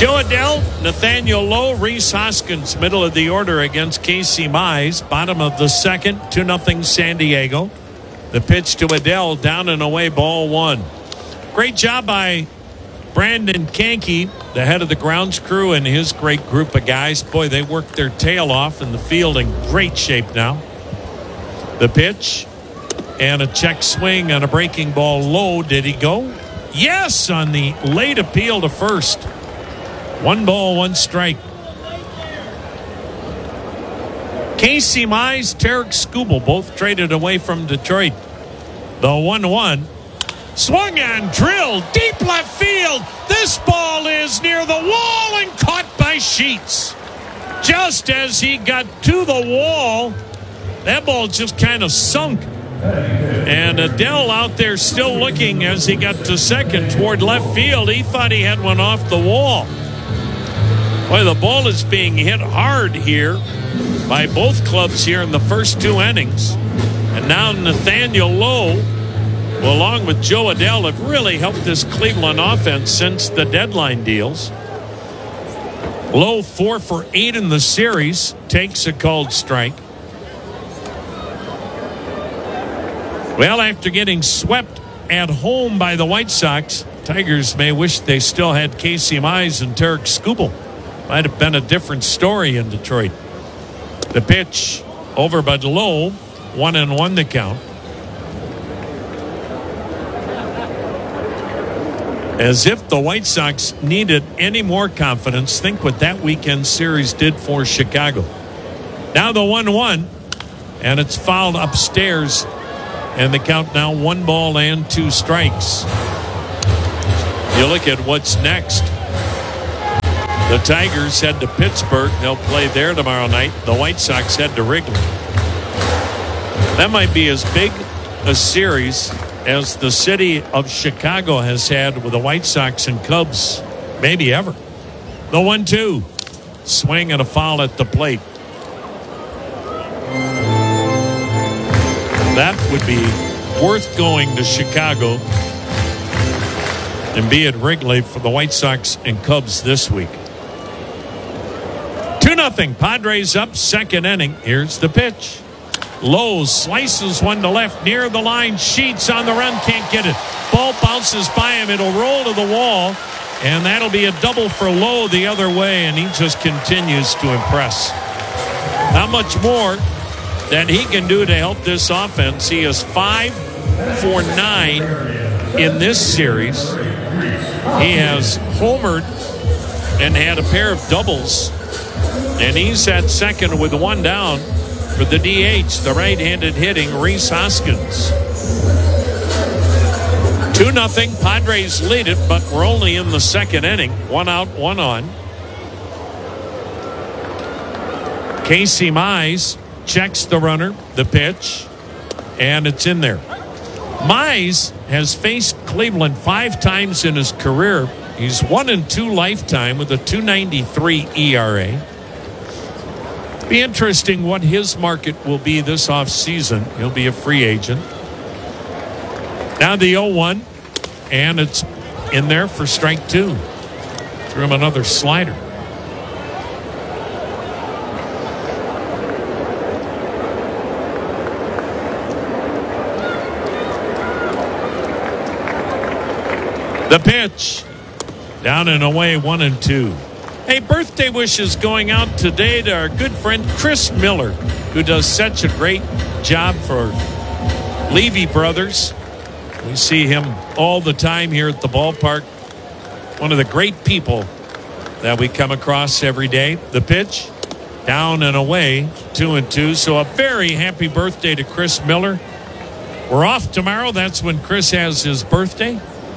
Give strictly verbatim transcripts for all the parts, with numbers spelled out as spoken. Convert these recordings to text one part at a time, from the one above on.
Joe Adell, Nathaniel Lowe, Rhys Hoskins, middle of the order against Casey Mize. Bottom of the second, two nothing San Diego. The pitch to Adell, down and away, ball one. Great job by Brandon Kanke, the head of the grounds crew, and his great group of guys. Boy, they worked their tail off in the field, in great shape now. The pitch and a check swing on a breaking ball low. Did he go? Yes, on the late appeal to first. One ball, one strike. Casey Mize, Tarek Skubal, both traded away from Detroit. The one one. Swung and drilled deep left field. This ball is near the wall and caught by Sheets. Just as he got to the wall, that ball just kind of sunk. And Adell out there still looking as he got to second toward left field. He thought he had one off the wall. Boy, the ball is being hit hard here by both clubs here in the first two innings. And now Nathaniel Lowe, along with Joe Adell, have really helped this Cleveland offense since the deadline deals. Lowe, four for eight in the series, takes a called strike. Well, after getting swept at home by the White Sox, Tigers may wish they still had Casey Mize and Tarek Skubal. Might have been a different story in Detroit. The pitch over by Lowe, one and one to count. As if the White Sox needed any more confidence, think what that weekend series did for Chicago. Now the one one, and it's fouled upstairs, and the count now one ball and two strikes. You look at what's next. The Tigers head to Pittsburgh. They'll play there tomorrow night. The White Sox head to Wrigley. That might be as big a series as the city of Chicago has had with the White Sox and Cubs, maybe ever. The one two. Swing and a foul at the plate. That would be worth going to Chicago and be at Wrigley for the White Sox and Cubs this week. two nothing. Padres up, second inning. Here's the pitch. Lowe slices one to left near the line. Sheets on the run, can't get it. Ball bounces by him. It'll roll to the wall, and that'll be a double for Lowe the other way, and he just continues to impress. How much more that he can do to help this offense? He is five for nine in this series. He has homered and had a pair of doubles, and he's at second with one down for the D H, the right-handed hitting Rhys Hoskins. two nothing. Padres lead it, but we're only in the second inning. One out, one on. Casey Mize checks the runner, the pitch, and it's in there. Mize has faced Cleveland five times in his career. He's one and two lifetime with a two ninety-three E R A. Be interesting what his market will be this offseason. He'll be a free agent. Now the oh one, and it's in there for strike two. Threw him another slider. The pitch. Down and away, one and two. Hey, birthday wishes going out today to our good friend Chris Miller, who does such a great job for Levy Brothers. We see him all the time here at the ballpark. One of the great people that we come across every day. The pitch, down and away, two and two. So a very happy birthday to Chris Miller. We're off tomorrow. That's when Chris has his birthday.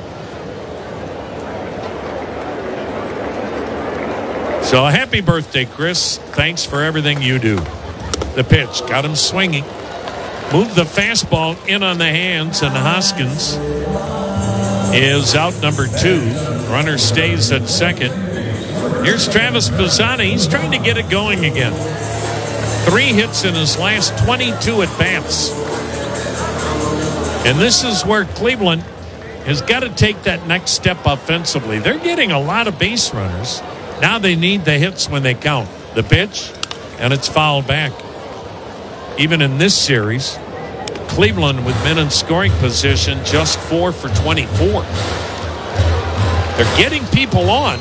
So happy birthday, Chris. Thanks for everything you do. The pitch got him swinging. Moved the fastball in on the hands, and Hoskins is out number two. Runner stays at second. Here's Travis Pisani. He's trying to get it going again. Three hits in his last twenty-two at bats. And this is where Cleveland has got to take that next step offensively. They're getting a lot of base runners. Now they need the hits when they count. The pitch, and it's fouled back. Even in this series, Cleveland with men in scoring position just four for twenty-four. They're getting people on.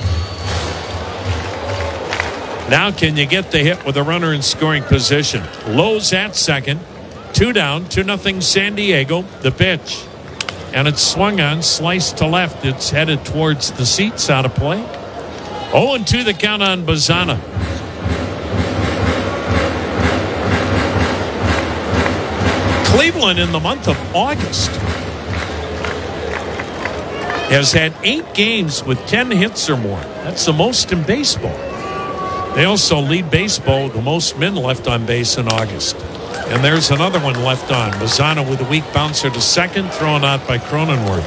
Now can you get the hit with a runner in scoring position? Lowe's at second. Two down, two nothing San Diego. The pitch. And it's swung on, sliced to left. It's headed towards the seats, out of play. oh and two the count on Bazana. Cleveland in the month of August has had eight games with ten hits or more. That's the most in baseball. They also lead baseball with the most men left on base in August. And there's another one left on. Bazana with a weak bouncer to second, thrown out by Cronenworth.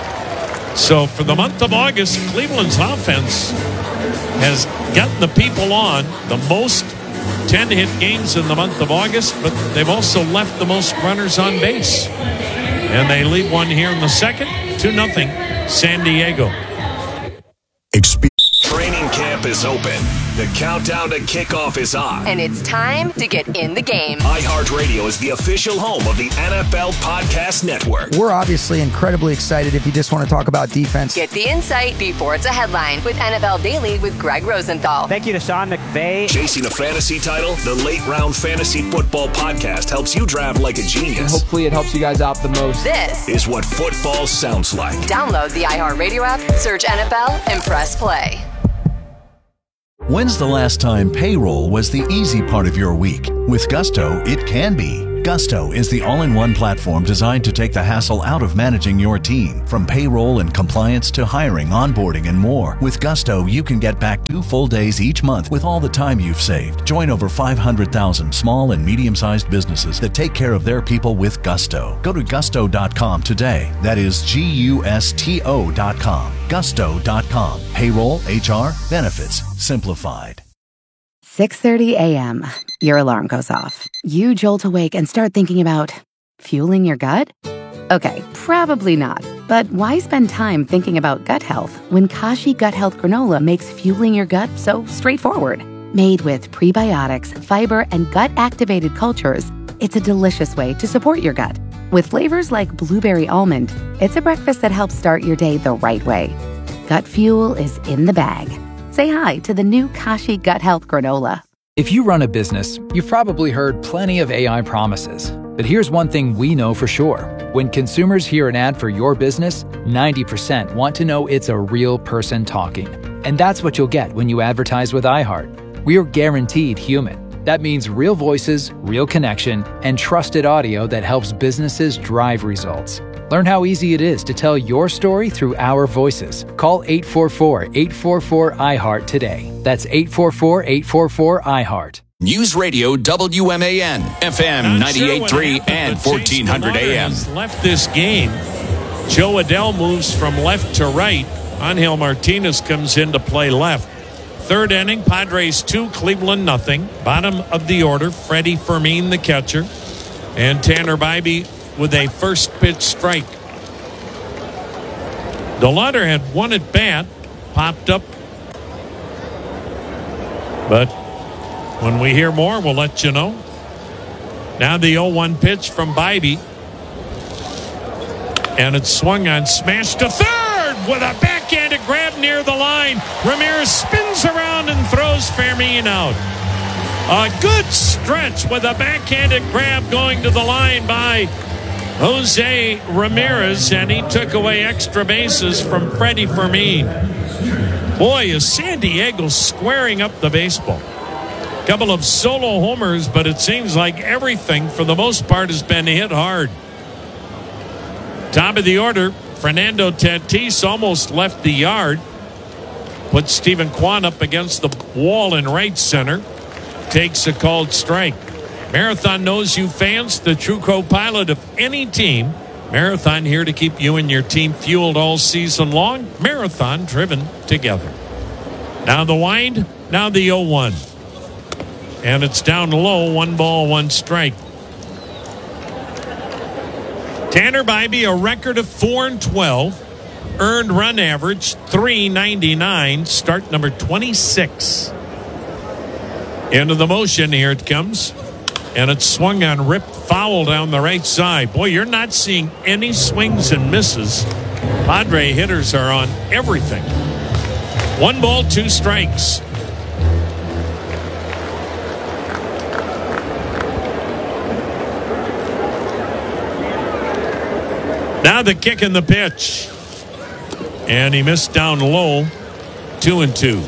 So for the month of August, Cleveland's offense has gotten the people on the most ten-hit games in the month of August, but they've also left the most runners on base. And they lead one here in the second, two nothing San Diego. Expe- Training camp is open. The countdown to kickoff is on. And it's time to get in the game. iHeartRadio is the official home of the N F L Podcast Network. We're obviously incredibly excited if you just want to talk about defense. Get the insight before it's a headline with N F L Daily with Greg Rosenthal. Thank you to Sean McVay. Chasing a fantasy title, the Late Round Fantasy Football Podcast helps you draft like a genius. And hopefully it helps you guys out the most. This is what football sounds like. Download the iHeartRadio app, search N F L, and press play. When's the last time payroll was the easy part of your week? With Gusto, it can be. Gusto is the all-in-one platform designed to take the hassle out of managing your team. From payroll and compliance to hiring, onboarding, and more. With Gusto, you can get back two full days each month with all the time you've saved. Join over five hundred thousand small and medium-sized businesses that take care of their people with Gusto. Go to gusto dot com today. That is G U S T O dot com. gusto dot com. Payroll, H R, benefits, simplified. six thirty a.m. Your alarm goes off. You jolt awake and start thinking about fueling your gut? Okay, probably not. But why spend time thinking about gut health when Kashi Gut Health Granola makes fueling your gut so straightforward? Made with prebiotics, fiber, and gut-activated cultures, it's a delicious way to support your gut. With flavors like blueberry almond, it's a breakfast that helps start your day the right way. Gut fuel is in the bag. Say hi to the new Kashi Gut Health Granola. If you run a business, you've probably heard plenty of A I promises. But here's one thing we know for sure. When consumers hear an ad for your business, ninety percent want to know it's a real person talking. And that's what you'll get when you advertise with iHeart. We're guaranteed human. That means real voices, real connection, and trusted audio that helps businesses drive results. Learn how easy it is to tell your story through our voices. Call eight four four, eight four four, I heart today. That's eight four four, eight four four, I heart. News Radio W M A N, F M ninety-eight point three sure and fourteen hundred A M. Left this game. Joe Adell moves from left to right. Angel Martinez comes in to play left. Third inning, Padres two, Cleveland nothing. Bottom of the order, Freddie Fermin, the catcher, and Tanner Bybee with a first pitch strike. DeLauder had one at bat, popped up. But when we hear more, we'll let you know. Now the oh one pitch from Bybee. And it's swung on, smashed to third with a backhanded grab near the line. Ramirez spins around and throws Fermin out. A good stretch with a backhanded grab going to the line by Jose Ramirez, and he took away extra bases from Freddie Fermin. Boy, is San Diego squaring up the baseball. Couple of solo homers, but it seems like everything, for the most part, has been hit hard. Top of the order, Fernando Tatis almost left the yard. Put Stephen Kwan up against the wall in right center. Takes a called strike. Marathon knows you fans, the true co-pilot of any team. Marathon here to keep you and your team fueled all season long. Marathon driven together. Now the wind, now the oh one. And it's down low, one ball, one strike. Tanner Bybee, a record of four and twelve. Earned run average, three ninety-nine. Start number twenty-six. Into the motion. Here it comes. And it's swung on, ripped foul down the right side. Boy, you're not seeing any swings and misses. Padre hitters are on everything. One ball, two strikes. Now the kick and the pitch. And he missed down low. Two and two.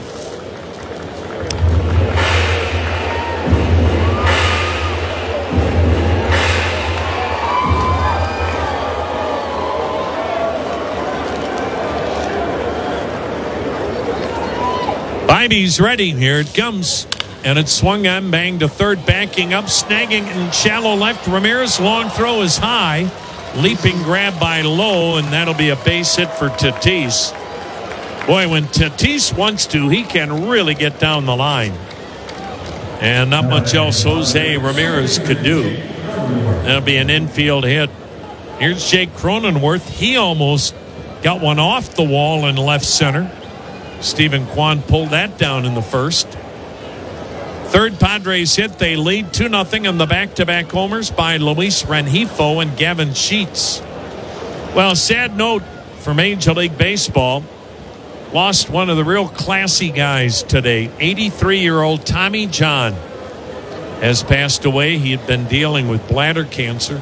Bybee's ready. Here it comes. And it's swung on, banged to third, backing up, snagging in shallow left. Ramirez, long throw is high. Leaping grab by Lowe, and that'll be a base hit for Tatis. Boy, when Tatis wants to, he can really get down the line. And not much else Jose Ramirez could do. That'll be an infield hit. Here's Jake Cronenworth. He almost got one off the wall in left center. Stephen Kwan pulled that down in the first. Third Padres hit. They lead two nothing on the back-to-back homers by Luis Rengifo and Gavin Sheets. Well, sad note for Major League Baseball. Lost one of the real classy guys today. eighty-three-year-old Tommy John has passed away. He had been dealing with bladder cancer.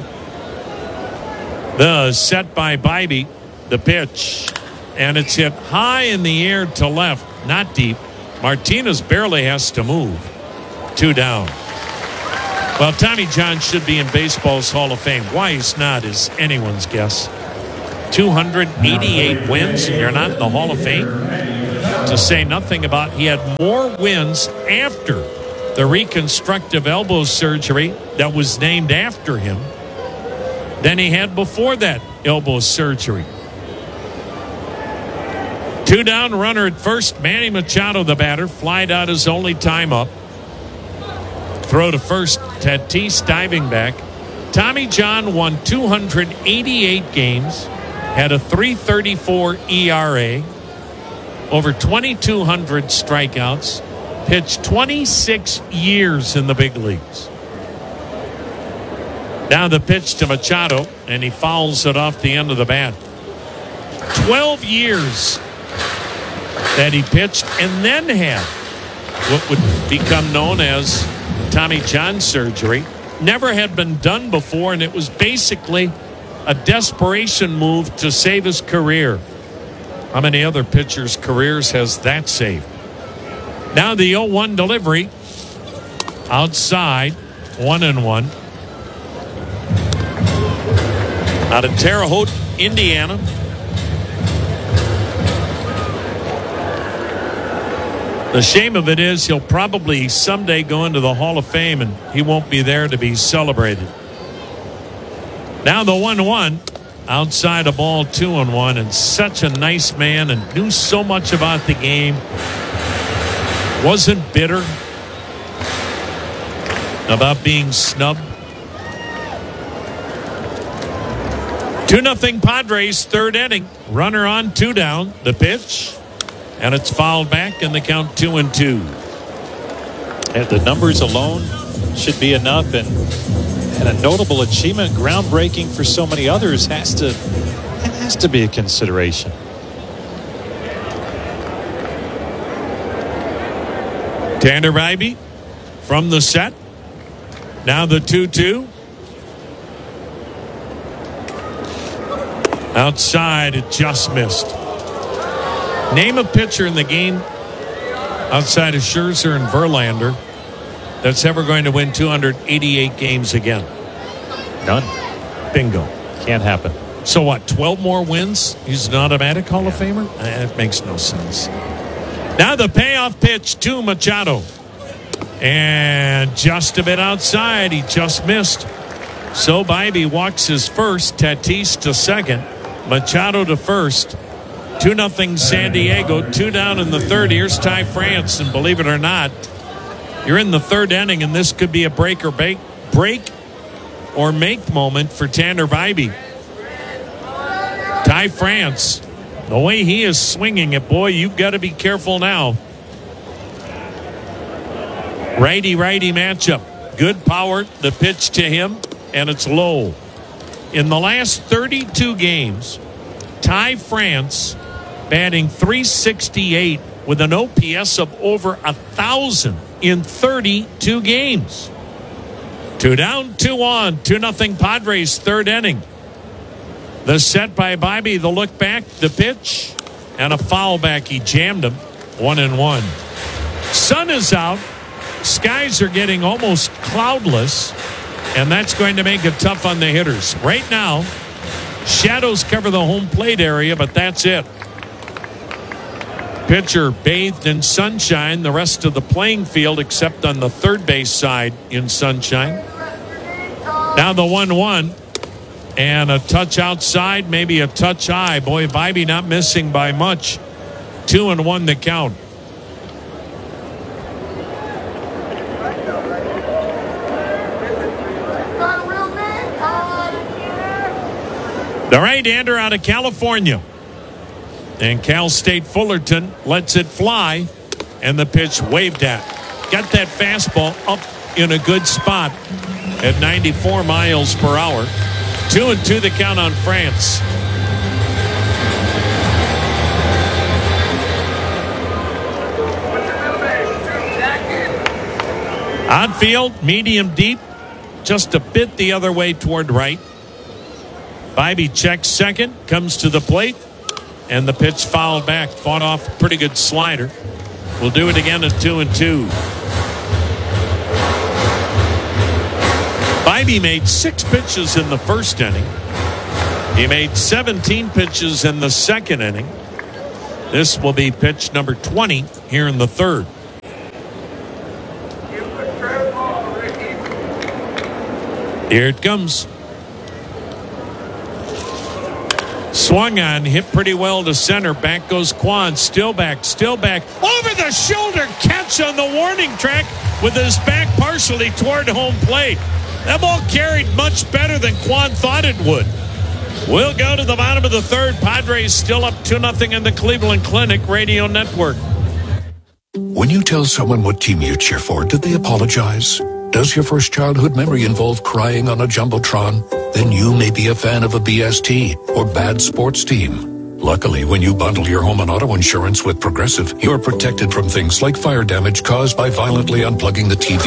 The set by Bybee. The pitch. And it's hit high in the air to left. Not deep. Martinez barely has to move. Two down. Well, Tommy John should be in baseball's Hall of Fame. Why he's not is anyone's guess. two hundred eighty-eight wins, and you're not in the Hall of Fame? To say nothing about he had more wins after the reconstructive elbow surgery that was named after him than he had before that elbow surgery. Two down, runner at first. Manny Machado, the batter, flied out his only time up. Throw to first, Tatis diving back. Tommy John won two hundred eighty-eight games, had a three thirty-four E R A, over twenty-two hundred strikeouts, pitched twenty-six years in the big leagues. Now the pitch to Machado, and he fouls it off the end of the bat. twelve years that he pitched and then had what would become known as Tommy John surgery. Never had been done before, and it was basically a desperation move to save his career. How many other pitchers' careers has that saved? Now the oh one delivery. Outside, one and one. Out of Terre Haute, Indiana. The shame of it is he'll probably someday go into the Hall of Fame, and he won't be there to be celebrated. Now the one one. Outside a ball, two and one, and such a nice man and knew so much about the game. Wasn't bitter about being snubbed. Two nothing Padres, third inning. Runner on, two down. The pitch. And it's fouled back, and the count two and two. And the numbers alone should be enough, and and a notable achievement, groundbreaking for so many others, has to it has to be a consideration. Tanner Bybee from the set. Now the two two. Outside, it just missed. Name a pitcher in the game outside of Scherzer and Verlander that's ever going to win two hundred eighty-eight games again. None. Bingo. Can't happen. So what, twelve more wins? He's an automatic Hall of Famer? That makes no sense. Now the payoff pitch to Machado. And just a bit outside. He just missed. So Bybee walks his first. Tatis to second. Machado to first. two nothing San Diego. Two down in the third. Here's Ty France. And believe it or not, you're in the third inning, and this could be a break or bake, break or make moment for Tanner Bybee. Ty France, the way he is swinging it, boy, you've got to be careful now. Righty-righty matchup. Good power, the pitch to him, and it's low. In the last thirty-two games, Ty France batting three sixty-eight with an O P S of over one thousand in thirty-two games. Two down, two on, two nothing Padres, third inning. The set by Bobby, the look back, the pitch, and a foul back. He jammed him, one and one. Sun is out. Skies are getting almost cloudless, and that's going to make it tough on the hitters. Right now, shadows cover the home plate area, but that's it. Pitcher bathed in sunshine, the rest of the playing field except on the third base side in sunshine. Now the one one, and a touch outside, maybe a touch high. Boy, Bibee not missing by much. Two and one the count. The right-hander out of California. And Cal State Fullerton lets it fly, and the pitch waved at. Got that fastball up in a good spot at ninety-four miles per hour. Two and two the count on France. Outfield, medium deep, just a bit the other way toward right. Bibee checks second, comes to the plate, and the pitch fouled back. Fought off a pretty good slider. We'll do it again at two and two. Bibee made six pitches in the first inning. He made seventeen pitches in the second inning. This will be pitch number twenty here in the third. Here it comes. Swung on, hit pretty well to center. Back goes Kwan. Still back, still back. Over the shoulder catch on the warning track with his back partially toward home plate. That ball carried much better than Kwan thought it would. We'll go to the bottom of the third. Padres still up two nothing in the Cleveland Clinic Radio Network. When you tell someone what team you cheer for, did they apologize? Does your first childhood memory involve crying on a Jumbotron? Then you may be a fan of a B S T or bad sports team. Luckily, when you bundle your home and auto insurance with Progressive, you're protected from things like fire damage caused by violently unplugging the T V.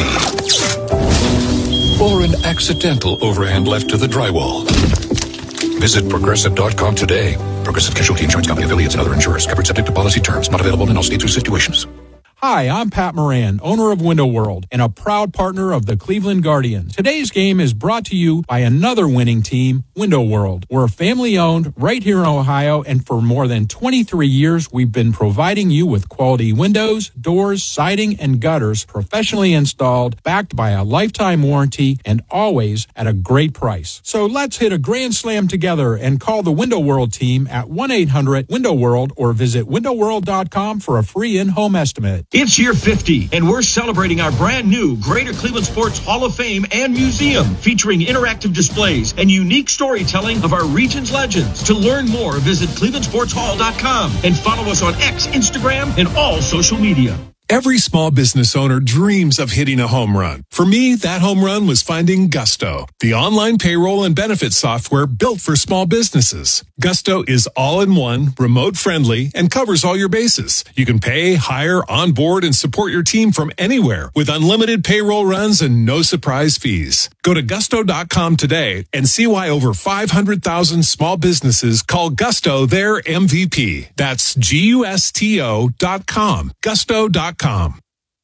Or an accidental overhand left to the drywall. Visit Progressive dot com today. Progressive Casualty Insurance Company affiliates and other insurers. Covered subject to policy terms. Not available in all states or situations. Hi, I'm Pat Moran, owner of Window World and a proud partner of the Cleveland Guardians. Today's game is brought to you by another winning team, Window World. We're family-owned right here in Ohio, and for more than twenty-three years, we've been providing you with quality windows, doors, siding, and gutters professionally installed, backed by a lifetime warranty, and always at a great price. So let's hit a grand slam together and call the Window World team at one eight hundred window world or visit window world dot com for a free in-home estimate. It's year fifty, and we're celebrating our brand new Greater Cleveland Sports Hall of Fame and Museum, featuring interactive displays and unique storytelling of our region's legends. To learn more, visit cleveland sports hall dot com and follow us on X, Instagram, and all social media. Every small business owner dreams of hitting a home run. For me, that home run was finding Gusto, the online payroll and benefits software built for small businesses. Gusto is all-in-one, remote-friendly, and covers all your bases. You can pay, hire, onboard, and support your team from anywhere with unlimited payroll runs and no surprise fees. Go to gusto dot com today and see why over five hundred thousand small businesses call Gusto their M V P. That's G U S T O dot com. Gusto dot com.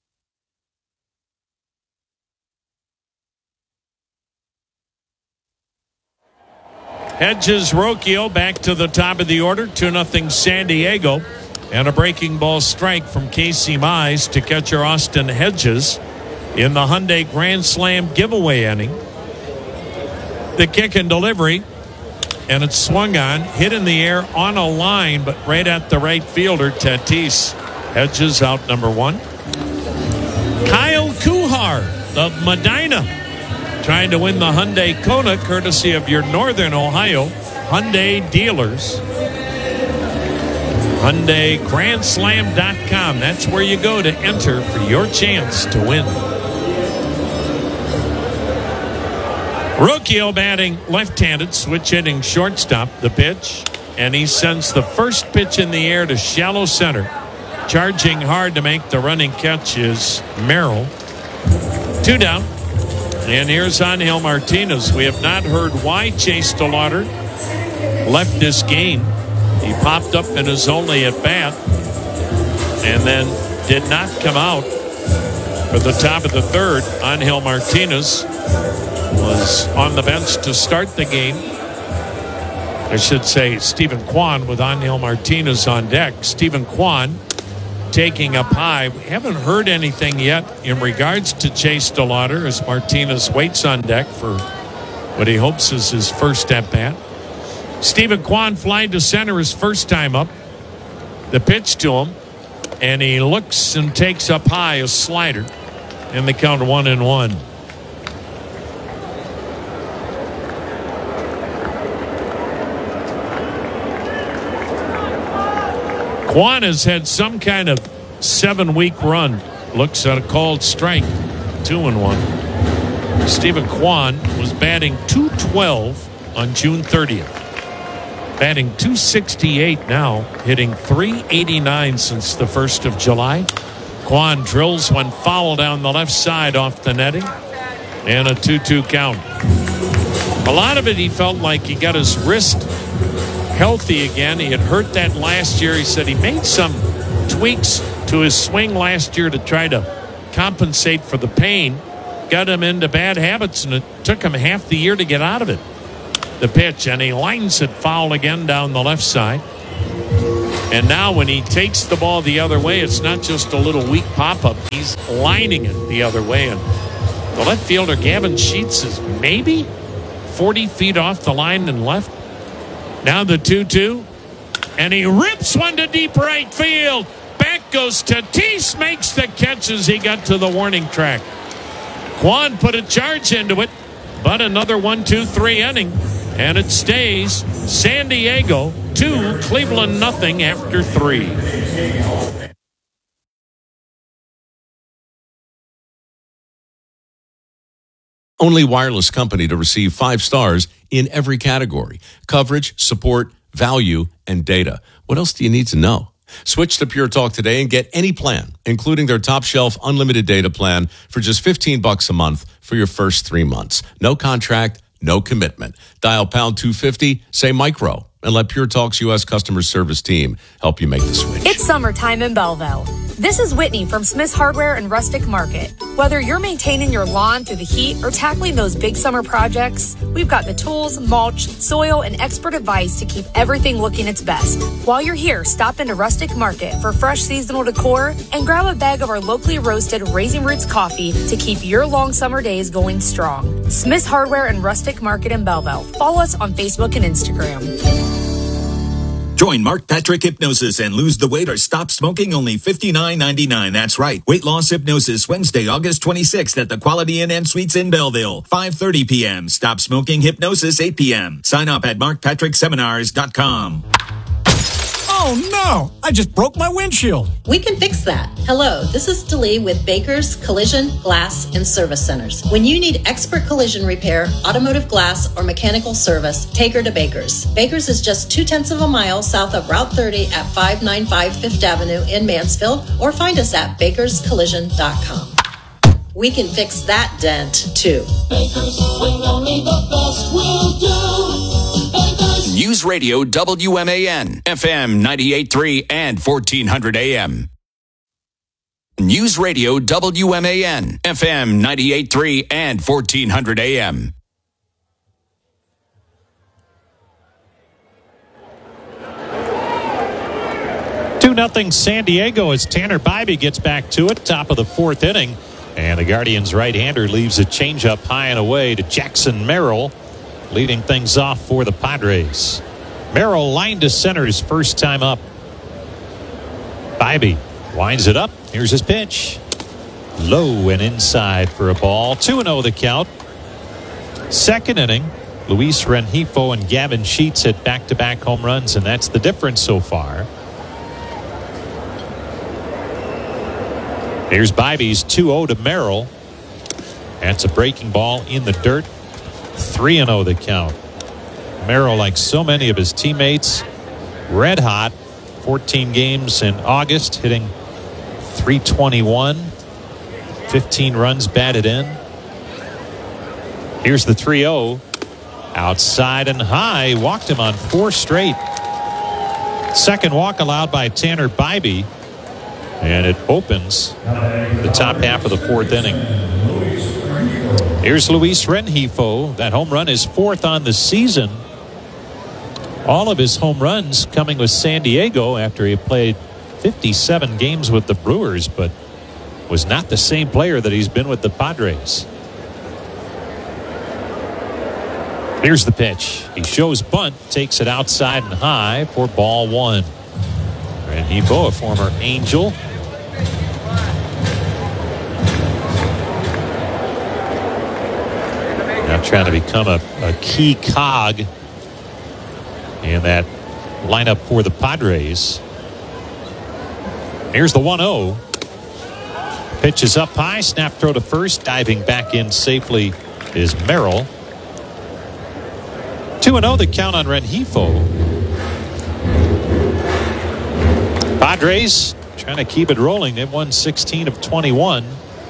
Hedges Rocchio back to the top of the order. two nothing San Diego. And a breaking ball strike from Casey Mize to catcher Austin Hedges in the Hyundai Grand Slam giveaway inning. The kick and delivery. And it's swung on, hit in the air on a line, but right at the right fielder, Tatis. Hedges out number one. Kyle Kuhar of Medina trying to win the Hyundai Kona courtesy of your Northern Ohio Hyundai dealers. Hyundai Grand Slam dot com. That's where you go to enter for your chance to win. Rocchio batting left-handed, switch hitting shortstop. The pitch, and he sends the first pitch in the air to shallow center. Charging hard to make the running catch is Merrill. Two down. And here's Angel Martinez. We have not heard why Chase DeLauder left this game. He popped up in his only at bat and then did not come out for the top of the third. Angel Martinez was on the bench to start the game. I should say Stephen Kwan with Angel Martinez on deck. Stephen Kwan taking up high. We haven't heard anything yet in regards to Chase DeLauder as Martinez waits on deck for what he hopes is his first at bat. Stephen Kwan flying to center his first time up. The pitch to him, and he looks and takes up high a slider, and they count one and one. Kwan has had some kind of seven-week run. Looks at a called strike, two and one. Stephen Kwan was batting two twelve on June thirtieth. Batting two sixty-eight now, hitting three eighty-nine since the first of July. Kwan drills one foul down the left side off the netting, and a two two count. A lot of it, he felt like he got his wrist healthy again. He had hurt that last year. He said he made some tweaks to his swing last year to try to compensate for the pain. Got him into bad habits, and it took him half the year to get out of it. The pitch, and he lines it foul again down the left side. And now when he takes the ball the other way, it's not just a little weak pop-up. He's lining it the other way. And the left fielder, Gavin Sheets, is maybe forty feet off the line and left. Now the two two, and he rips one to deep right field. Back goes Tatis, makes the catch as he got to the warning track. Kwan put a charge into it, but another one two three inning, and it stays San Diego two, Cleveland nothing after three. Only wireless company to receive five stars in every category: coverage, support, value, and data. What else do you need to know? Switch to Pure Talk today and get any plan, including their top shelf unlimited data plan for just fifteen bucks a month for your first three months. No contract, no commitment. Dial pound two fifty, say micro, and let Pure Talk's U S customer service team help you make the switch. It's summertime in Belleville. This is Whitney from Smith's Hardware and Rustic Market. Whether you're maintaining your lawn through the heat or tackling those big summer projects, we've got the tools, mulch, soil, and expert advice to keep everything looking its best. While you're here, stop into Rustic Market for fresh seasonal decor and grab a bag of our locally roasted Raising Roots coffee to keep your long summer days going strong. Smith's Hardware and Rustic Market in Belleville. Follow us on Facebook and Instagram. Join Mark Patrick Hypnosis and lose the weight or stop smoking only fifty-nine ninety-nine. That's right. Weight Loss Hypnosis, Wednesday, August twenty-sixth at the Quality Inn and Suites in Belleville, five thirty p.m. Stop Smoking Hypnosis, eight p.m. Sign up at mark patrick seminars dot com. Oh no, I just broke my windshield. We can fix that. Hello, this is Delee with Baker's Collision, Glass, and Service Centers. When you need expert collision repair, automotive glass, or mechanical service, take her to Baker's. Baker's is just two-tenths of a mile south of Route thirty at five ninety-five Fifth Avenue in Mansfield, or find us at bakers collision dot com. We can fix that dent, too. Bakers, when only the best will do. Bakers. News Radio W M A N, F M ninety-eight point three and fourteen hundred A M. News Radio W M A N, F M ninety-eight point three and fourteen hundred A M. two nothing San Diego as Tanner Bybee gets back to it, top of the fourth inning. And the Guardians' right-hander leaves a changeup high and away to Jackson Merrill, leading things off for the Padres. Merrill lined to center his first time up. Bybee winds it up. Here's his pitch. Low and inside for a ball. two and oh the count. Second inning. Luis Rengifo and Gavin Sheets hit back-to-back home runs, and that's the difference so far. Here's Bibby's two oh to Merrill. That's a breaking ball in the dirt. three and oh the count. Merrill, like so many of his teammates, red hot. fourteen games in August, hitting three twenty-one. fifteen runs batted in. Here's the three oh. Outside and high. Walked him on four straight. Second walk allowed by Tanner Bibee. And it opens the top half of the fourth inning. Here's Luis Rengifo. That home run is fourth on the season. All of his home runs coming with San Diego after he played fifty-seven games with the Brewers, but was not the same player that he's been with the Padres. Here's the pitch. He shows bunt, takes it outside and high for ball one. Rengifo, a former Angel. Now trying to become a, a key cog in that lineup for the Padres. Here's the one oh. Pitch is up high. Snap throw to first. Diving back in safely is Merrill. two and oh the count on Rengifo. Padres trying to keep it rolling. They've won sixteen of twenty-one.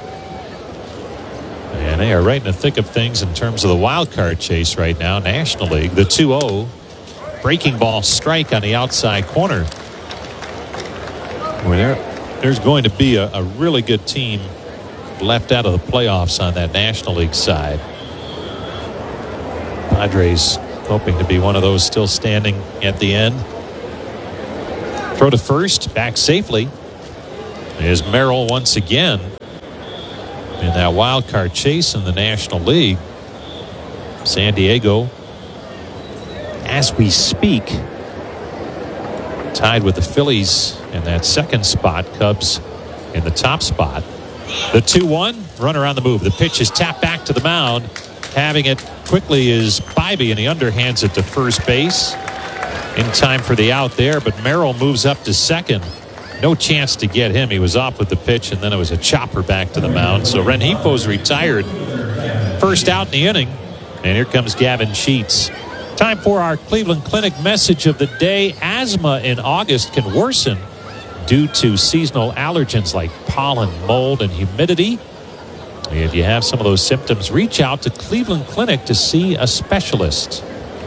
And they are right in the thick of things in terms of the wild card chase right now. National League. The two oh. Breaking ball strike on the outside corner. Well, there, there's going to be a, a really good team left out of the playoffs on that National League side. Padres hoping to be one of those still standing at the end. Throw to first, back safely is Merrill once again in that wild card chase in the National League. San Diego, as we speak, tied with the Phillies in that second spot. Cubs in the top spot. The two one, runner on the move. The pitch is tapped back to the mound. Having it quickly is Bibee, and he underhands it to first base. In time for the out there, but Merrill moves up to second. No chance to get him. He was off with the pitch, and then it was a chopper back to the mound. So Rengifo's retired. First out in the inning. And here comes Gavin Sheets. Time for our Cleveland Clinic message of the day. Asthma in August can worsen due to seasonal allergens like pollen, mold, and humidity. If you have some of those symptoms, reach out to Cleveland Clinic to see a specialist.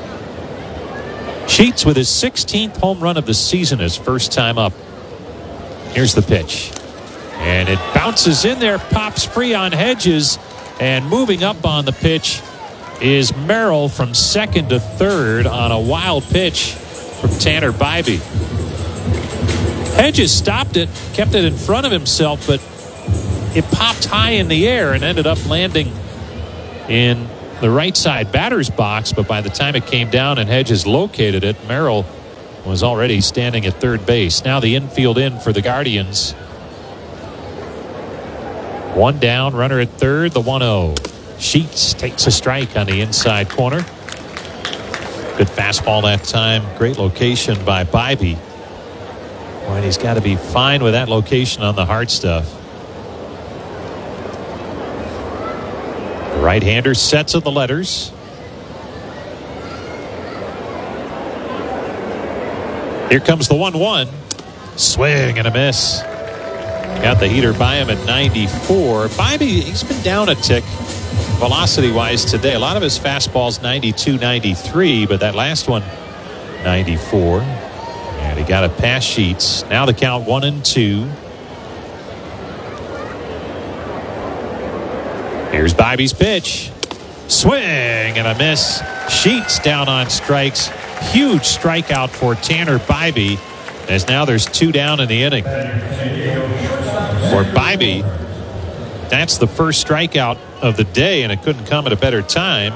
Sheets with his sixteenth home run of the season, his first time up. Here's the pitch. And it bounces in there, pops free on Hedges, and moving up on the pitch is Merrill from second to third on a wild pitch from Tanner Bibee. Hedges stopped it, kept it in front of himself, but it popped high in the air and ended up landing in the right side batter's box. But by the time it came down and Hedges located it, Merrill was already standing at third base. Now the infield in for the Guardians. One down, runner at third, the one oh. Sheets takes a strike on the inside corner. Good fastball that time. Great location by Bibee. Boy, he's got to be fine with that location on the hard stuff. The right-hander sets of the letters. Here comes the one one. Swing and a miss. Got the heater by him at ninety-four. Bibee, he's been down a tick velocity-wise today. A lot of his fastballs ninety-two, ninety-three, but that last one, ninety-four. And he got it past Sheets. Now the count one and two. Here's Bibee's pitch. Swing and a miss. Sheets down on strikes. Huge strikeout for Tanner Bibee, as now there's two down in the inning. For Bibee, that's the first strikeout of the day, and it couldn't come at a better time.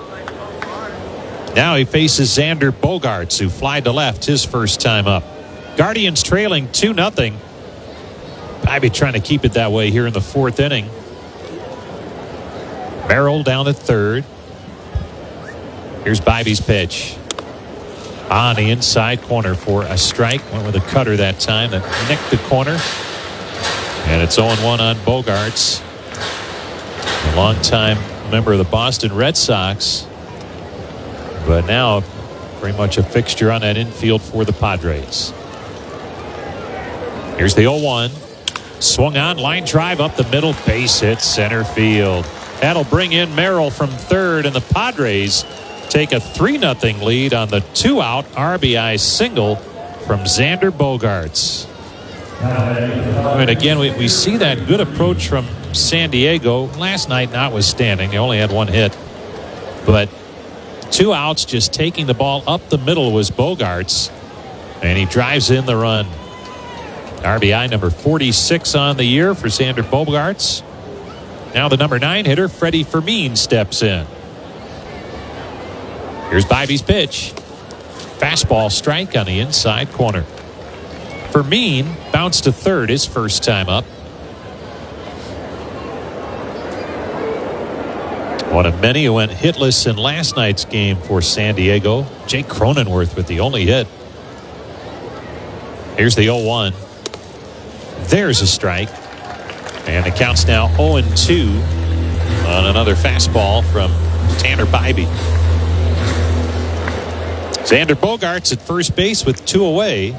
Now he faces Xander Bogaerts, who flied to left his first time up. Guardians trailing two nothing. Bibee trying to keep it that way here in the fourth inning. Merrill down at third. Here's Bibey's pitch. On the inside corner for a strike. Went with a cutter that time that nicked the corner. And it's oh one on Bogaerts. A long-time member of the Boston Red Sox. But now pretty much a fixture on that infield for the Padres. Here's the oh one. Swung on, line drive up the middle, base hit center field. That'll bring in Merrill from third, and the Padres take a three nothing lead on the two-out R B I single from Xander Bogaerts. And again, we, we see that good approach from San Diego. Last night notwithstanding, they only had one hit. But two outs, just taking the ball up the middle was Bogaerts. And he drives in the run. R B I number forty-six on the year for Xander Bogaerts. Now the number nine hitter, Freddie Fermin, steps in. Here's Bibey's pitch. Fastball strike on the inside corner. Fermin bounced to third his first time up. One of many who went hitless in last night's game for San Diego. Jake Cronenworth with the only hit. Here's the oh one. There's a strike. And the count's now oh two on another fastball from Tanner Bibey. Xander Bogaerts at first base with two away.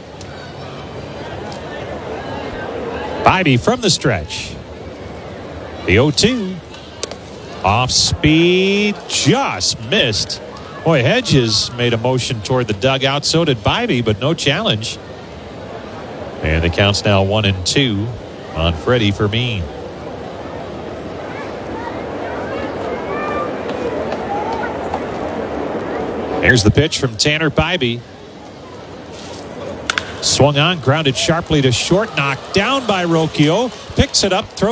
Bibey from the stretch. The oh two. Off speed, just missed. Boy, Hedges made a motion toward the dugout. So did Bibey, but no challenge. And the count's now one and two on Freddie Fermin. Here's the pitch from Tanner Bibey. Swung on, grounded sharply to short, knocked down by Rocchio. Picks it up, throws